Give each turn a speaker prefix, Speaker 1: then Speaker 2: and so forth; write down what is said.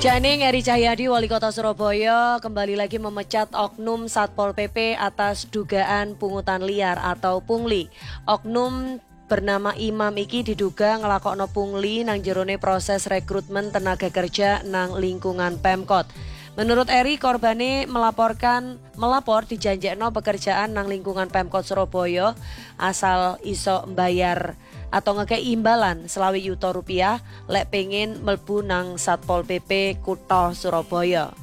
Speaker 1: Janing Eri Cahyadi, Wali Kota Surabaya, kembali lagi memecat oknum Satpol PP atas dugaan pungutan liar atau pungli. Oknum bernama Imam iki diduga ngelakokno pungli nang jerone proses rekrutmen tenaga kerja nang lingkungan Pemkot. Menurut Eri, korbane melapor dijanjekno pekerjaan nang lingkungan Pemkot Surabaya asal iso mbayar atau ngekei imbalan selawi yuta rupiah lek pengen melbu nang Satpol PP Kutha Surabaya.